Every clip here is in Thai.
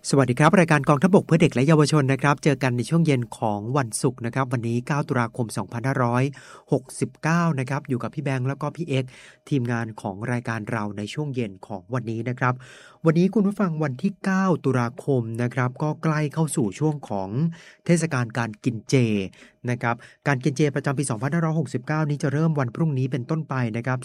สวัสดีครับรายการกองทัพบกเพื่อเด็กและเยาวชนนะครับเจอกันในช่วงเย็นของวันศุกร์นะครับวันนี้9ตุลาคม2569นะครับอยู่กับพี่แบงค์แล้วก็พี่เอ็กซ์ทีมงานของรายการเราในช่วงเย็นของวันนี้นะครับวันนี้คุณผู้ฟังวันที่9ตุลาคมนะครับก็ใกล้เข้าสู่ช่วงของเทศกาลการกินเจนะครับการกินเจประจำปี2569นี้จะเริ่มวันพรุ่งนี้เป็นต้นไปนะครับ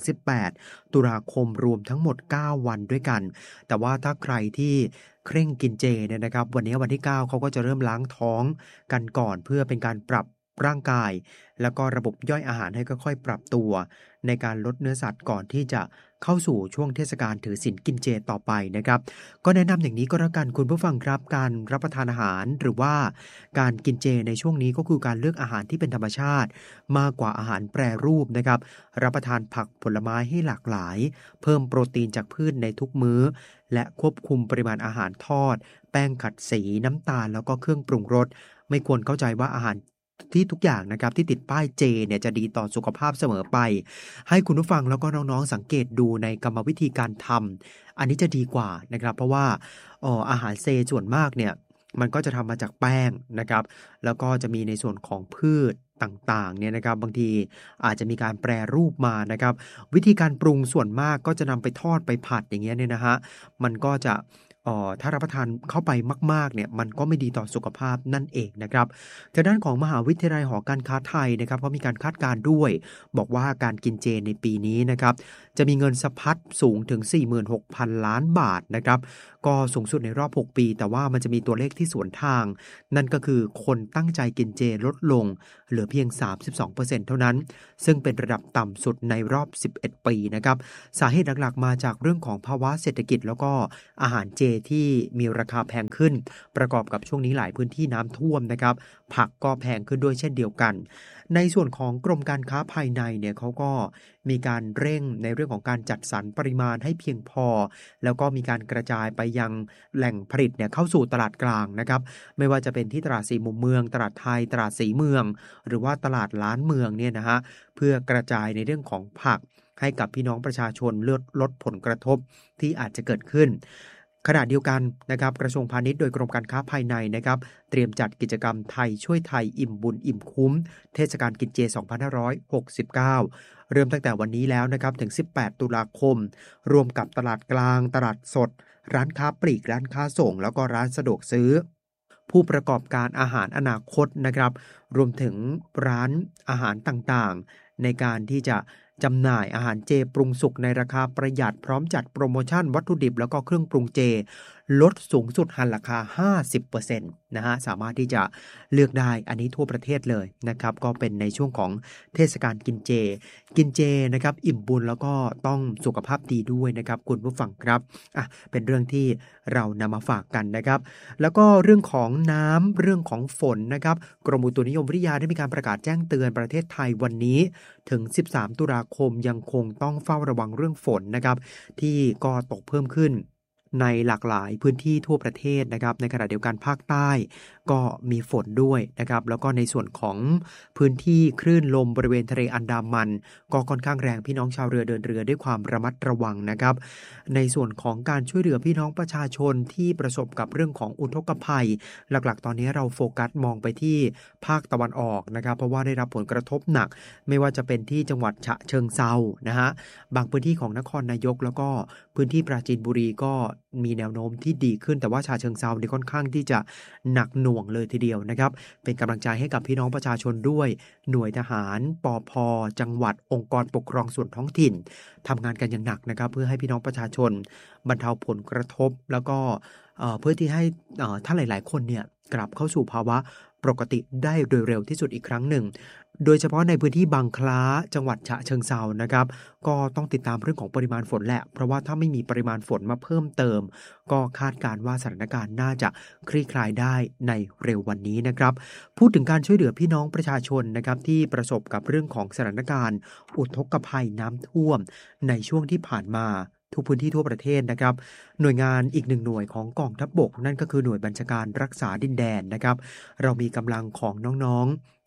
10-18ตุลาคมรวมทั้งหมด9วันด้วยกันแต่ว่าถ้าใครที่เคร่งกินเจเนี่ยนะครับวันนี้วันที่9เขาก็จะเริ่มล้างท้องกันก่อนเพื่อเป็นการปรับร่างกายแล้วก็ระบบย่อยอาหารให้ค่อยๆปรับตัวในการลดเนื้อสัตว์ก่อนที่จะเข้าสู่ช่วงเทศกาลถือศีลกินเจต่อไปนะครับก็แนะนำอย่างนี้ก็แล้วกันคุณผู้ฟังครับการรับประทานอาหารหรือว่าการกินเจในช่วงนี้ก็คือการเลือกอาหารที่เป็นธรรมชาติมากกว่าอาหารแปรรูปนะครับรับประทานผักผลไม้ให้หลากหลายเพิ่มโปรตีนจากพืชในทุกมื้อและควบคุมปริมาณอาหารทอดแป้งขัดสีน้ำตาลแล้วก็เครื่องปรุงรสไม่ควรเข้าใจว่าอาหารที่ทุกอย่างนะครับที่ติดป้ายเจเนี่ยจะดีต่อสุขภาพเสมอไปให้คุณผู้ฟังแล้วก็น้องๆสังเกตดูในกรรมวิธีการทำอันนี้จะดีกว่านะครับเพราะว่าอาหารเจส่วนมากเนี่ยมันก็จะทำมาจากแป้งนะครับแล้วก็จะมีในส่วนของพืชต่างๆเนี่ยนะครับบางทีอาจจะมีการแปรรูปมานะครับวิธีการปรุงส่วนมากก็จะนำไปทอดไปผัดอย่างเงี้ยเนี่ยนะฮะมันก็จะถ้ารับประทานเข้าไปมากๆเนี่ยมันก็ไม่ดีต่อสุขภาพนั่นเองนะครับทางด้านของมหาวิทยาลัยหอการค้าไทยนะครับเขามีการคาดการณ์ด้วยบอกว่าการกินเจในปีนี้นะครับจะมีเงินสะพัดสูงถึง 46,000 ล้านบาทนะครับก็สูงสุดในรอบ6ปีแต่ว่ามันจะมีตัวเลขที่สวนทางนั่นก็คือคนตั้งใจกินเจลดลงเหลือเพียง 32% เท่านั้นซึ่งเป็นระดับต่ำสุดในรอบ11ปีนะครับสาเหตุหลักๆมาจากเรื่องของภาวะเศรษฐกิจแล้วก็อาหารเจที่มีราคาแพงขึ้นประกอบกับช่วงนี้หลายพื้นที่น้ำท่วมนะครับผักก็แพงขึ้นด้วยเช่นเดียวกันในส่วนของกรมการค้าภายในเนี่ยเขาก็มีการเร่งในเรื่องของการจัดสรรปริมาณให้เพียงพอแล้วก็มีการกระจายไปยังแหล่งผลิตเนี่ยเข้าสู่ตลาดกลางนะครับไม่ว่าจะเป็นที่ตลาดสี่มุมเมืองตลาดไทยตลาดสีเมืองหรือว่าตลาดล้านเมืองเนี่ยนะฮะเพื่อกระจายในเรื่องของผักให้กับพี่น้องประชาชนลดผลกระทบที่อาจจะเกิดขึ้นขณะเดียวกันนะครับกระทรวงพาณิชย์โดยกรมการค้าภายในนะครับเตรียมจัดกิจกรรมไทยช่วยไทยอิ่มบุญอิ่มคุ้มเทศกาลกินเจ2569เริ่มตั้งแต่วันนี้แล้วนะครับถึง18ตุลาคมรวมกับตลาดกลางตลาดสดร้านค้าปลีกร้านค้าส่งแล้วก็ร้านสะดวกซื้อผู้ประกอบการอาหารอนาคตนะครับรวมถึงร้านอาหารต่างๆในการที่จะจำหน่ายอาหารเจปรุงสุกในราคาประหยัดพร้อมจัดโปรโมชั่นวัตถุดิบแล้วก็เครื่องปรุงเจลดสูงสุดหันราคา 50% นะฮะสามารถที่จะเลือกได้อันนี้ทั่วประเทศเลยนะครับก็เป็นในช่วงของเทศกาลกินเจนะครับอิ่มบุญแล้วก็ต้องสุขภาพดีด้วยนะครับคุณผู้ฟังครับเป็นเรื่องที่เรานำมาฝากกันนะครับแล้วก็เรื่องของน้ำเรื่องของฝนนะครับกรมอุตุนิยมวิทยาได้มีการประกาศแจ้งเตือนประเทศไทยวันนี้ถึง13ตุลาคมยังคงต้องเฝ้าระวังเรื่องฝนนะครับที่ก็ตกเพิ่มขึ้นในหลากหลายพื้นที่ทั่วประเทศนะครับในขณะเดียวกันภาคใต้ก็มีฝนด้วยนะครับแล้วก็ในส่วนของพื้นที่คลื่นลมบริเวณทะเลอันดามันก็ค่อนข้างแรงพี่น้องชาวเรือเดินเรือด้วยความระมัดระวังนะครับในส่วนของการช่วยเหลือพี่น้องประชาชนที่ประสบกับเรื่องของอุทกภัยหลักๆตอนนี้เราโฟกัสมองไปที่ภาคตะวันออกนะครับเพราะว่าได้รับผลกระทบหนักไม่ว่าจะเป็นที่จังหวัดฉะเชิงเทรานะฮะบางพื้นที่ของนครนายกแล้วก็พื้นที่ปราจีนบุรีก็มีแนวโน้มที่ดีขึ้นแต่ว่าฉะเชิงเทราเนี่ยค่อนข้างที่จะหนักหน่วงเลยทีเดียวนะครับเป็นกำลังใจให้กับพี่น้องประชาชนด้วยหน่วยทหารปภ.จังหวัดองค์กรปกครองส่วนท้องถิ่นทำงานกันอย่างหนักนะครับเพื่อให้พี่น้องประชาชนบรรเทาผลกระทบแล้วก็เพื่อที่ให้ท่านหลายๆคนเนี่ยกลับเข้าสู่ภาวะปกติได้โดยเร็วที่สุดอีกครั้งหนึ่งโดยเฉพาะในพื้นที่บางคล้าจังหวัดฉะเชิงเทรานะครับก็ต้องติดตามเรื่องของปริมาณฝนแหละเพราะว่าถ้าไม่มีปริมาณฝนมาเพิ่มเติมก็คาดการณ์ว่าสถานการณ์น่าจะคลี่คลายได้ในเร็ววันนี้นะครับพูดถึงการช่วยเหลือพี่น้องประชาชนนะครับที่ประสบกับเรื่องของสถานการณ์อุทกภัยน้ำท่วมในช่วงที่ผ่านมาทุกพื้นที่ทั่วประเทศนะครับหน่วยงานอีกหนึ่งหน่วยของกองทัพบกนั่นก็คือหน่วยบัญชาการรักษาดินแดนนะครับเรามีกำลังของน้อง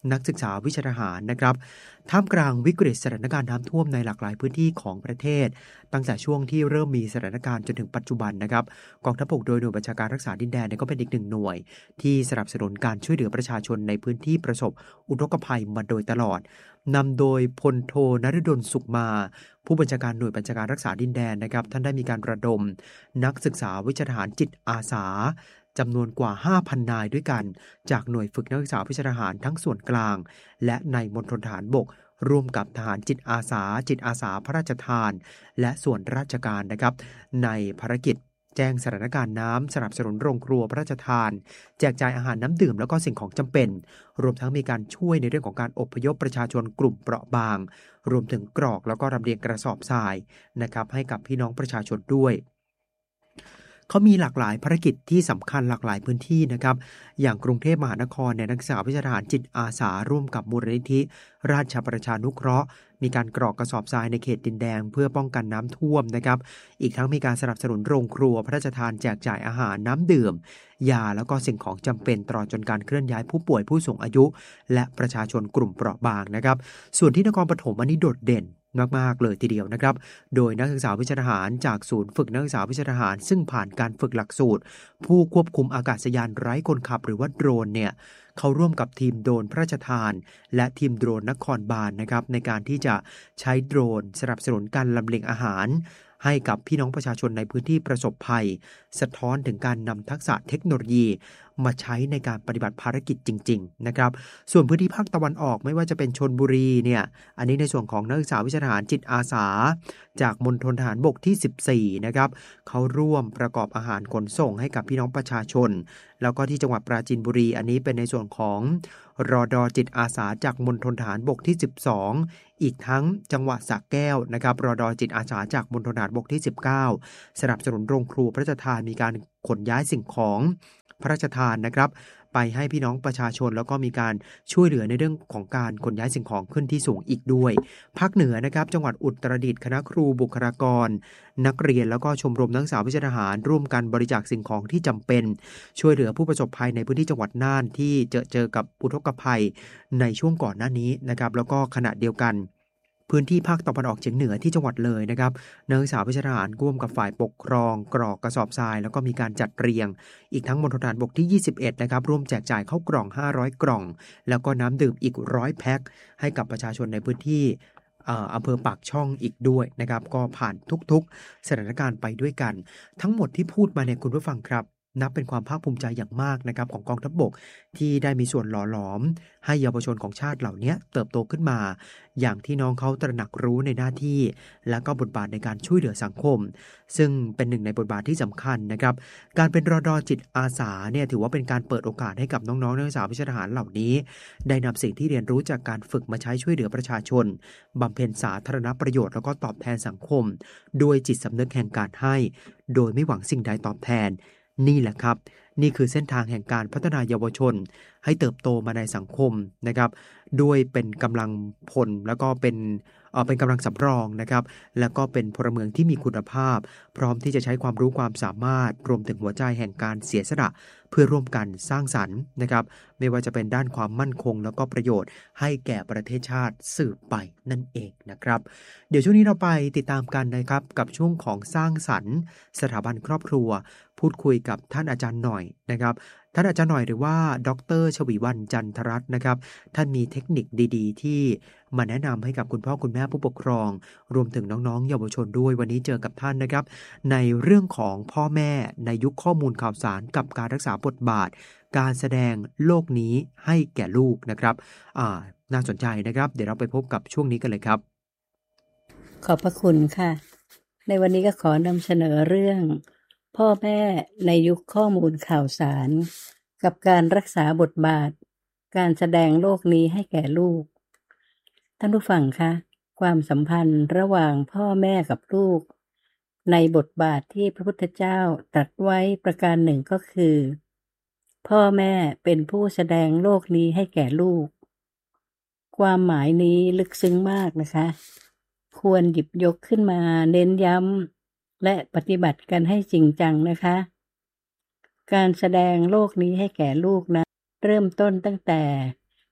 นักศึกษาวิชาทหารนะครับท่ามกลางวิกฤตสถานการณ์น้ำท่วมในหลากหลายพื้นที่ของประเทศตั้งแต่ช่วงที่เริ่มมีสถานการณ์จนถึงปัจจุบันนะครับกองทัพบกโดยหน่วยบัญชาการรักษาดินแดนก็เป็นอีกหนึ่งหน่วยที่สนับสนุนการช่วยเหลือประชาชนในพื้นที่ประสบอุทกภัยมาโดยตลอดนำโดยพลโทนฤดลสุขมาผู้บัญชาการหน่วยบัญชาการรักษาดินแดนนะครับท่านได้มีการระดมนักศึกษาวิชาทหารจิตอาสาจำนวนกว่า 5,000 นายด้วยกันจากหน่วยฝึกนักศึกษาวิชาทหารทั้งส่วนกลางและในมณฑลทหารบกร่วมกับทหารจิตอาสาพระราชทานและส่วนราชการนะครับในภารกิจแจ้งสถานการณ์น้ำสนับสนุนโรงครัวพระราชทานแจกจ่ายอาหารน้ำดื่มแล้วก็สิ่งของจำเป็นรวมทั้งมีการช่วยในเรื่องของการอพยพประชาชนกลุ่มเปราะบางรวมถึงกรอกแล้วก็ลำเลียงกระสอบทรายนะครับให้กับพี่น้องประชาชนด้วยเขามีหลากหลายภารกิจที่สำคัญหลากหลายพื้นที่นะครับอย่างกรุงเทพมหานครนักศึกษาวิชาทหารจิตอาสาร่วมกับมูลนิธิราชประชานุเคราะห์มีการกรอกกระสอบทรายในเขตดินแดงเพื่อป้องกันน้ำท่วมนะครับอีกทั้งมีการสนับสนุนโรงครัวพระราชทานแจกจ่ายอาหารน้ำดื่มยาแล้วก็สิ่งของจำเป็นตลอดจนการเคลื่อนย้ายผู้ป่วยผู้สูงอายุและประชาชนกลุ่มเปราะบางนะครับส่วนที่นครปฐมอันนี้โดดเด่นมากๆเลยทีเดียวนะครับโดยนักศึกษาวิชาทหารจากศูนย์ฝึกนักศึกษาวิชาทหารซึ่งผ่านการฝึกหลักสูตรผู้ควบคุมอากาศยานไร้คนขับหรือว่าโดรนเนี่ยเขาร่วมกับทีมโดรนพระราชทานและทีมโดรนนครบาลนะครับในการที่จะใช้โดรนสนับสนุนการลำเลียงอาหารให้กับพี่น้องประชาชนในพื้นที่ประสบภัยสะท้อนถึงการนำทักษะเทคโนโลยีมาใช้ในการปฏิบัติภารกิจจริงๆนะครับส่วนพื้นที่ภาคตะวันออกไม่ว่าจะเป็นชลบุรีเนี่ยอันนี้ในส่วนของนักศึกษาวิชาทหารจิตอาสาจากมณฑลทหารบกที่14นะครับเขาร่วมประกอบอาหารขนส่งให้กับพี่น้องประชาชนแล้วก็ที่จังหวัดปราจีนบุรีอันนี้เป็นในส่วนของรดจิตอาสาจากมณฑลทหารบกที่12อีกทั้งจังหวัดสระแก้วนะครับรดจิตอาสาจากมณฑลทหารบกที่19สนับสนุนโรงครัวพระราชทานมีการขนย้ายสิ่งของพระราชทานนะครับไปให้พี่น้องประชาชนแล้วก็มีการช่วยเหลือในเรื่องของการขนย้ายสิ่งของขึ้นที่สูงอีกด้วยภาคเหนือนะครับจังหวัดอุตรดิตถ์คณะครูบุคลากรนักเรียนแล้วก็ชมรมนักศึกษาวิชาทหารร่วมกันบริจาคสิ่งของที่จำเป็นช่วยเหลือผู้ประสบภัยในพื้นที่จังหวัดน่านที่เจอกับอุทกภัยในช่วงก่อนหน้านี้นะครับแล้วก็ขณะเดียวกันพื้นที่ภาคตะวันออกเฉียงเหนือที่จังหวัดเลยนะครับนักศึกษาวิชาทหารร่วมกับฝ่ายปกครองกรอกกระสอบทรายแล้วก็มีการจัดเรียงอีกทั้งมณฑลทหารบกที่21นะครับร่วมแจกจ่ายข้าวกล่อง500กล่องแล้วก็น้ำดื่มอีก100แพ็คให้กับประชาชนในพื้นที่อำเภอปากช่องอีกด้วยนะครับก็ผ่านทุกๆสถานการณ์ไปด้วยกันทั้งหมดที่พูดมาเนี่ยคุณผู้ฟังครับนับเป็นความภาคภูมิใจอย่างมากนะครับของกองทัพบกที่ได้มีส่วนหล่อหลอมให้เยาวชนของชาติเหล่านี้เติบโตขึ้นมาอย่างที่น้องเขาตระหนักรู้ในหน้าที่และก็บทบาทในการช่วยเหลือสังคมซึ่งเป็นหนึ่งในบทบาทที่สำคัญนะครับการเป็นรดจิตอาสาเนี่ยถือว่าเป็นการเปิดโอกาสให้กับน้องๆนักศึกษาวิชาทหารเหล่านี้ได้นำสิ่งที่เรียนรู้จากการฝึกมาใช้ช่วยเหลือประชาชนบำเพ็ญสาธารณประโยชน์แล้วก็ตอบแทนสังคมด้วยจิตสำนึกแห่งการให้โดยไม่หวังสิ่งใดตอบแทนนี่แหละครับนี่คือเส้นทางแห่งการพัฒนาเยาวชนให้เติบโตมาในสังคมนะครับด้วยเป็นกำลังพลแล้วก็เป็นกำลังสำรองนะครับแล้วก็เป็นพลเมืองที่มีคุณภาพพร้อมที่จะใช้ความรู้ความสามารถรวมถึงหัวใจแห่งการเสียสละเพื่อร่วมกันสร้างสรรค์นะครับไม่ว่าจะเป็นด้านความมั่นคงแล้วก็ประโยชน์ให้แก่ประเทศชาติสืบไปนั่นเองนะครับเดี๋ยวช่วงนี้เราไปติดตามกันนะครับกับช่วงของสร้างสรรค์สถาบันครอบครัวพูดคุยกับท่านอาจารย์หน่อยนะครับท่านอาจารย์หน่อยหรือว่าดร.ชวีวรรณจันทรัตน์นะครับท่านมีเทคนิคดีๆที่มาแนะนำให้กับคุณพ่อคุณแม่ผู้ปกครองรวมถึงน้องๆเยาวชนด้วยวันนี้เจอกับท่านนะครับในเรื่องของพ่อแม่ในยุคข้อมูลข่าวสารกับการรักษาบทบาทการแสดงโลกนี้ให้แก่ลูกนะครับน่าสนใจนะครับเดี๋ยวเราไปพบกับช่วงนี้กันเลยครับขอบพระคุณค่ะในวันนี้ก็ขอนำเสนอเรื่องพ่อแม่ในยุคข้อมูลข่าวสารกับการรักษาบทบาทการแสดงโลกนี้ให้แก่ลูกท่านผู้ฟังคะความสัมพันธ์ระหว่างพ่อแม่กับลูกในบทบาทที่พระพุทธเจ้าตรัสไว้ประการหนึ่งก็คือพ่อแม่เป็นผู้แสดงโลกนี้ให้แก่ลูกความหมายนี้ลึกซึ้งมากนะคะควรหยิบยกขึ้นมาเน้นย้ำและปฏิบัติกันให้จริงจังนะคะการแสดงโลกนี้ให้แก่ลูกนะเริ่มต้นตั้งแต่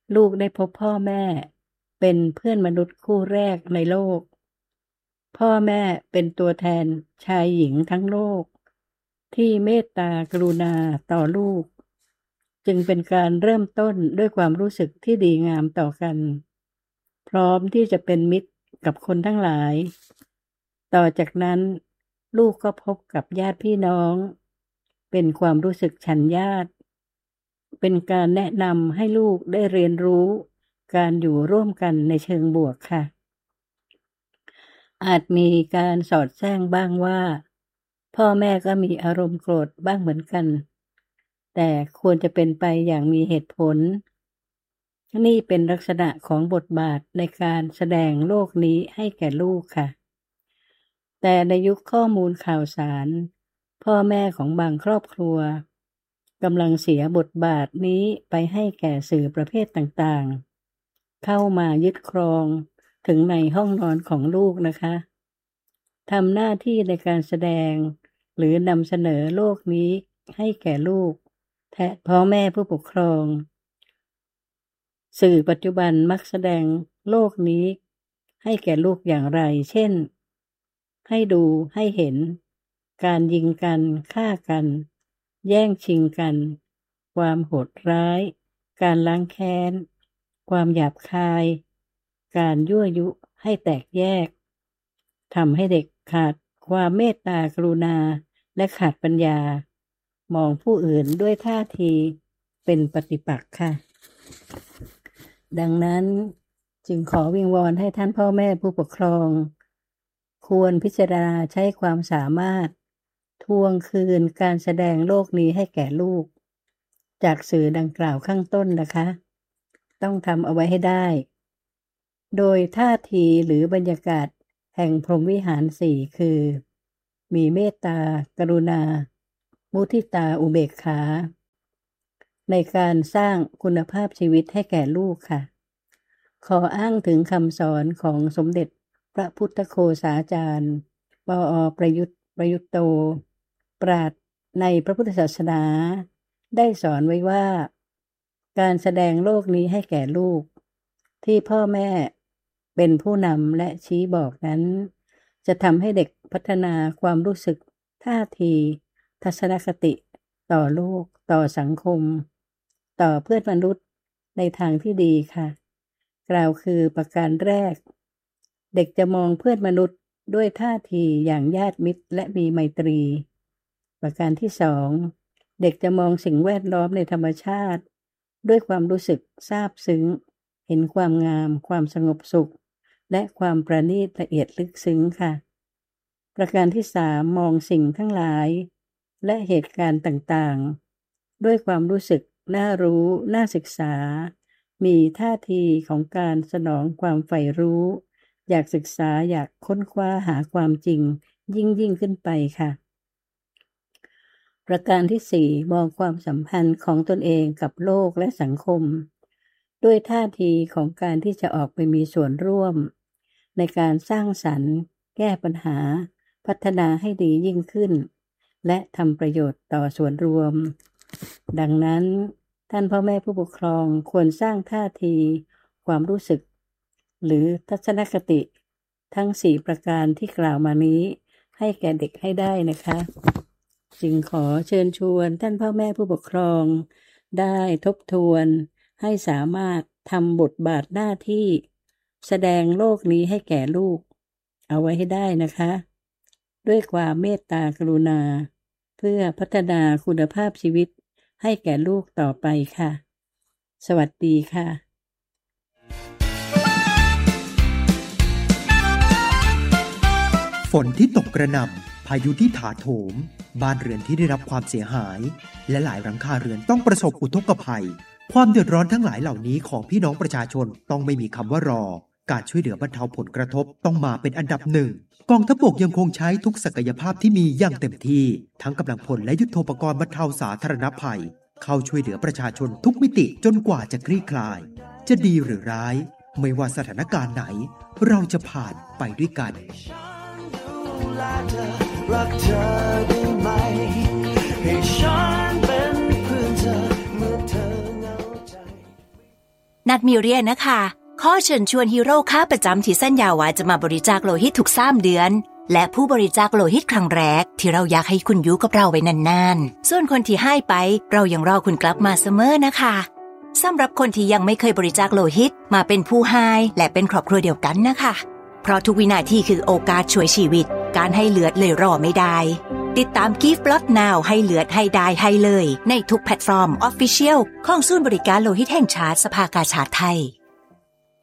ลูกได้พบพ่อแม่เป็นเพื่อนมนุษย์คู่แรกในโลกพ่อแม่เป็นตัวแทนชายหญิงทั้งโลกที่เมตตากรุณาต่อลูกจึงเป็นการเริ่มต้นด้วยความรู้สึกที่ดีงามต่อกันพร้อมที่จะเป็นมิตรกับคนทั้งหลายต่อจากนั้นลูกก็พบกับญาติพี่น้องเป็นความรู้สึกฉันญาติเป็นการแนะนำให้ลูกได้เรียนรู้การอยู่ร่วมกันในเชิงบวกค่ะอาจมีการสอดแทรกบ้างว่าพ่อแม่ก็มีอารมณ์โกรธบ้างเหมือนกันแต่ควรจะเป็นไปอย่างมีเหตุผลนี่เป็นลักษณะของบทบาทในการแสดงโลกนี้ให้แก่ลูกค่ะแต่ในยุคข้อมูลข่าวสารพ่อแม่ของบางครอบครัวกำลังเสียบทบาทนี้ไปให้แก่สื่อประเภทต่างๆเข้ามายึดครองถึงในห้องนอนของลูกนะคะทำหน้าที่ในการแสดงหรือนำเสนอโลกนี้ให้แก่ลูกแทนพ่อแม่ผู้ปกครองสื่อปัจจุบันมักแสดงโลกนี้ให้แก่ลูกอย่างไรเช่นให้ดูให้เห็นการยิงกันฆ่ากันแย่งชิงกันความโหดร้ายการล้างแค้นความหยาบคายการยั่วยุให้แตกแยกทำให้เด็กขาดความเมตตากรุณาและขาดปัญญามองผู้อื่นด้วยท่าทีเป็นปฏิปักษ์ค่ะดังนั้นจึงขอวิงวอนให้ท่านพ่อแม่ผู้ปกครองควรพิจารณาใช้ความสามารถทวงคืนการแสดงโลกนี้ให้แก่ลูกจากสื่อดังกล่าวข้างต้นนะคะต้องทำเอาไว้ให้ได้โดยท่าทีหรือบรรยากาศแห่งพรหมวิหารสี่คือมีเมตตากรุณามุทิตาอุเบกขาในการสร้างคุณภาพชีวิตให้แก่ลูกค่ะขออ้างถึงคำสอนของสมเด็จพระพุทธโฆษาจารย์ปอ.ประยุตโตปราชญ์ในพระพุทธศาสนาได้สอนไว้ว่าการแสดงโลกนี้ให้แก่ลูกที่พ่อแม่เป็นผู้นำและชี้บอกนั้นจะทำให้เด็กพัฒนาความรู้สึกท่าทีทัศนคติต่อโลกต่อสังคมต่อเพื่อนมนุษย์ในทางที่ดีค่ะกล่าวคือประการแรกเด็กจะมองเพื่อนมนุษย์ด้วยท่าทีอย่างญาติมิตรและมีไมตรีประการที่สองเด็กจะมองสิ่งแวดล้อมในธรรมชาติด้วยความรู้สึกซาบซึ้งเห็นความงามความสงบสุขและความประณีตละเอียดลึกซึ้งค่ะประการที่สามมองสิ่งทั้งหลายและเหตุการณ์ต่างๆด้วยความรู้สึกน่ารู้น่าศึกษามีท่าทีของการสนองความใฝ่รู้อยากศึกษาอยากค้นคว้าหาความจริงยิ่งขึ้นไปค่ะประการที่สี่มองความสัมพันธ์ของตนเองกับโลกและสังคมด้วยท่าทีของการที่จะออกไปมีส่วนร่วมในการสร้างสรรค์แก้ปัญหาพัฒนาให้ดียิ่งขึ้นและทำประโยชน์ต่อส่วนรวมดังนั้นท่านพ่อแม่ผู้ปกครองควรสร้างท่าทีความรู้สึกหรือทัศนคติทั้ง4ประการที่กล่าวมานี้ให้แก่เด็กให้ได้นะคะจึงขอเชิญชวนท่านพ่อแม่ผู้ปกครองได้ทบทวนให้สามารถทำบทบาทหน้าที่แสดงโลกนี้ให้แก่ลูกเอาไว้ให้ได้นะคะด้วยความเมตตากรุณาเพื่อพัฒนาคุณภาพชีวิตให้แก่ลูกต่อไปค่ะสวัสดีค่ะฝนที่ตกกระหน่ำพายุที่ถาโถมบ้านเรือนที่ได้รับความเสียหายและหลายหลังคาเรือนต้องประสบอุทกภัยความเดือดร้อนทั้งหลายเหล่านี้ของพี่น้องประชาชนต้องไม่มีคำว่ารอการช่วยเหลือบรรเทาผลกระทบต้องมาเป็นอันดับหนึ่งกองทัพบกยังคงใช้ทุกศักยภาพที่มีอย่างเต็มที่ทั้งกำลังพลและยุทโธปกรณ์บรรเทาสาธารณภัยเข้าช่วยเหลือประชาชนทุกมิติจนกว่าจะคลี่คลายจะดีหรือร้ายไม่ว่าสถานการณ์ไหนเราจะผ่านไปด้วยกันรักเธอได้ไหมให้ฉันเป็นเพื่อนเธอเมื่อเธอเหงาใจนัดมีมิเรียนะคะขอเชิญชวนฮีโร่ค้าประจำที่สัญญาว่าจะมาบริจาคโลหิตทุก3 เดือนและผู้บริจาคโลหิตครั้งแรกที่เราอยากให้คุณอยู่กับเราไว้นานๆส่วนคนที่ให้ไปเรายังรอคุณกลับมาเสมอนะคะสำหรับคนที่ยังไม่เคยบริจาคโลหิตมาเป็นผู้ให้และเป็นครอบครัวเดียวกันนะคะเพราะทุกวินาทีคือโอกาสช่วยชีวิตการให้เลือดเลยรอไม่ได้ติดตาม Give Blood Now ให้เลือดให้ได้ให้เลยในทุกแพลตฟอร์ม Official ของศูนย์บริการโลหิตแห่งชาติสภากาชาดไทย